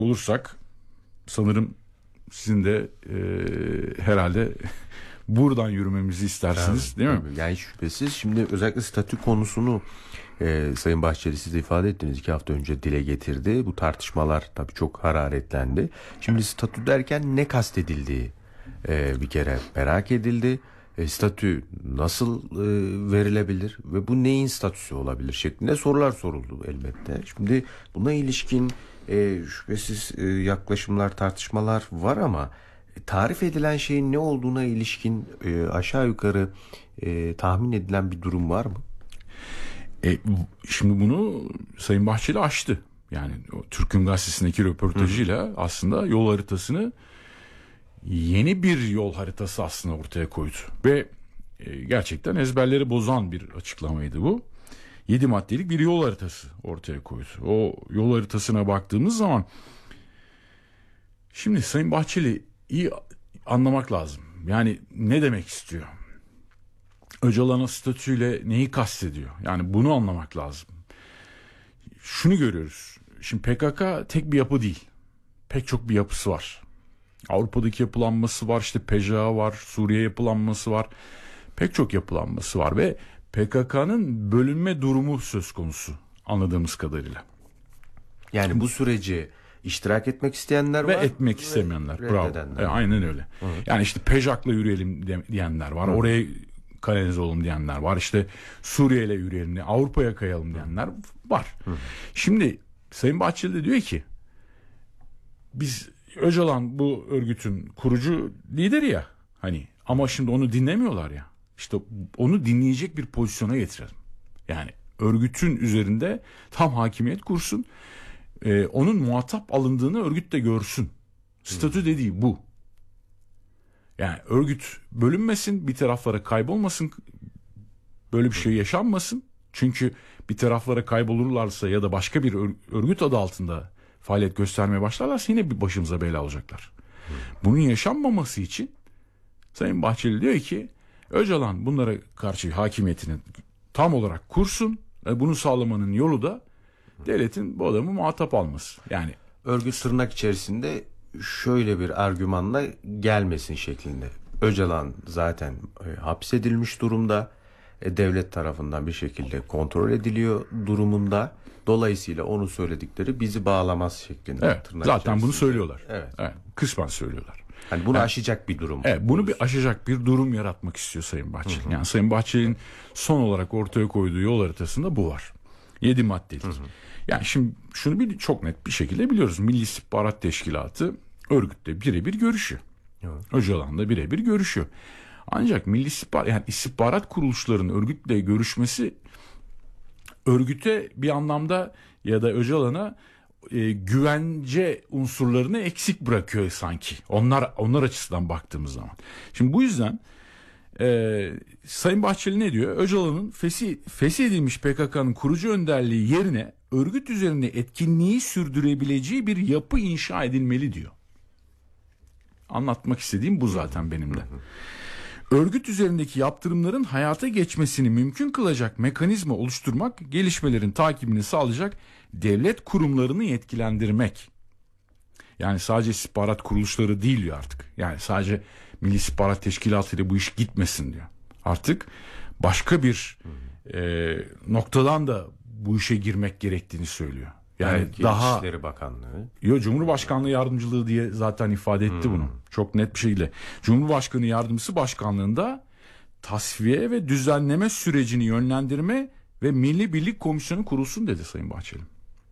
olursak sanırım sizin de herhalde buradan yürümemizi istersiniz, değil mi? Tabii. Yani şüphesiz. Şimdi özellikle statü konusunu Sayın Bahçeli, siz de ifade ettiniz, 2 hafta önce dile getirdi. Bu tartışmalar tabii çok hararetlendi. Şimdi statü derken ne kastedildiği bir kere merak edildi. Statü nasıl verilebilir ve bu neyin statüsü olabilir şeklinde sorular soruldu elbette. Şimdi buna ilişkin şüphesiz yaklaşımlar, tartışmalar var ama tarif edilen şeyin ne olduğuna ilişkin aşağı yukarı tahmin edilen bir durum var mı? Şimdi bunu Sayın Bahçeli aştı. Yani o Türk'ün Gazetesi'ndeki röportajıyla aslında yol haritasını, yeni bir yol haritası aslında ortaya koydu. Ve gerçekten ezberleri bozan bir açıklamaydı bu. 7 maddelik bir yol haritası ortaya koydu. O yol haritasına baktığımız zaman şimdi Sayın Bahçeli iyi anlamak lazım. Yani ne demek istiyor? Öcalan'ın statüyle neyi kastediyor? Yani bunu anlamak lazım. Şunu görüyoruz. Şimdi PKK tek bir yapı değil. Pek çok bir yapısı var. Avrupa'daki yapılanması var, işte PJA var, Suriye yapılanması var. Pek çok yapılanması var ve PKK'nın bölünme durumu söz konusu anladığımız kadarıyla. Yani bu süreci iştirak etmek isteyenler ve var. Etmek istemeyenler. Bravo. Aynen öyle. Hı. Yani işte PJAK'la yürüyelim diyenler var. Hı. Oraya kanalize olalım diyenler var. İşte Suriye'yle yürüyelim, Avrupa'ya kayalım diyenler var. Hı. Şimdi Sayın Bahçeli de diyor ki biz, Öcalan bu örgütün kurucu lideri ya, hani, ama şimdi onu dinlemiyorlar ya. İşte onu dinleyecek bir pozisyona getirelim. Yani örgütün üzerinde tam hakimiyet kursun. Onun muhatap alındığını örgüt de görsün. Statü dediği bu. Yani örgüt bölünmesin, bir taraflara kaybolmasın, böyle bir şey yaşanmasın. Çünkü bir taraflara kaybolurlarsa ya da başka bir örgüt adı altında faaliyet göstermeye başlarlarsa yine bir başımıza bela olacaklar. Bunun yaşanmaması için Sayın Bahçeli diyor ki Öcalan bunlara karşı hakimiyetini tam olarak kursun. Bunu sağlamanın yolu da devletin bu adamı muhatap alması. Yani örgüt tırnak içerisinde şöyle bir argümanla gelmesin şeklinde. Öcalan zaten hapsedilmiş durumda. Devlet tarafından bir şekilde kontrol ediliyor durumunda. Dolayısıyla onun söyledikleri bizi bağlamaz şeklinde. Evet, zaten bunu söylüyorlar. Evet. Kısmen söylüyorlar. Yani bunu aşacak bir durum. Evet, bunu bir aşacak bir durum yaratmak istiyor Sayın Bahçeli. Hı hı. Yani Sayın Bahçeli'nin son olarak ortaya koyduğu yol haritasında bu var. 7 maddelik. Hı hı. Yani şimdi şunu çok net bir şekilde biliyoruz. Milli İstihbarat Teşkilatı örgütle birebir görüşüyor. Evet. Öcalan'la birebir görüşüyor. Ancak Milli İstihbarat, yani istihbarat kuruluşlarının örgütle görüşmesi örgüte bir anlamda ya da Öcalan'a güvence unsurlarını eksik bırakıyor sanki. Onlar açısından baktığımız zaman. Şimdi bu yüzden Sayın Bahçeli ne diyor? Öcalan'ın feshedilmiş PKK'nın kurucu önderliği yerine örgüt üzerinde etkinliği sürdürebileceği bir yapı inşa edilmeli diyor. Anlatmak istediğim bu zaten benim de. Örgüt üzerindeki yaptırımların hayata geçmesini mümkün kılacak mekanizma oluşturmak, gelişmelerin takibini sağlayacak devlet kurumlarını yetkilendirmek. Yani sadece istihbarat kuruluşları değil diyor artık. Yani sadece Milli İstihbarat Teşkilatı ile bu iş gitmesin diyor. Artık başka bir noktadan da bu işe girmek gerektiğini söylüyor. Yani belki daha İçişleri Bakanlığı. Cumhurbaşkanlığı Yardımcılığı diye zaten ifade etti bunu. Çok net bir şekilde. Cumhurbaşkanı Yardımcısı Başkanlığında tasfiye ve düzenleme sürecini yönlendirme ve Milli Birlik Komisyonu kurulsun dedi Sayın Bahçeli.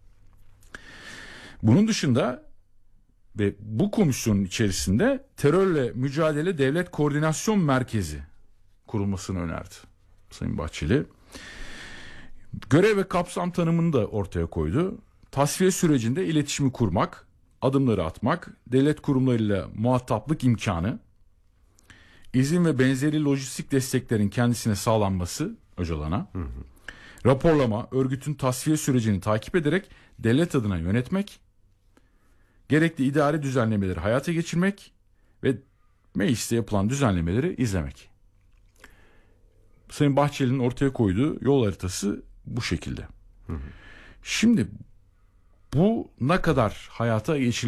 Bunun dışında ve bu komisyonun içerisinde terörle mücadele devlet koordinasyon merkezi kurulmasını önerdi Sayın Bahçeli. Görev ve kapsam tanımını da ortaya koydu. Tasfiye sürecinde iletişimi kurmak, adımları atmak, devlet kurumlarıyla muhataplık imkanı, izin ve benzeri lojistik desteklerin kendisine sağlanması Öcalan'a, raporlama, örgütün tasfiye sürecini takip ederek devlet adına yönetmek, gerekli idari düzenlemeleri hayata geçirmek ve mecliste yapılan düzenlemeleri izlemek. Sayın Bahçeli'nin ortaya koyduğu yol haritası bu şekilde. Şimdi bu ne kadar hayata geçirilebilir?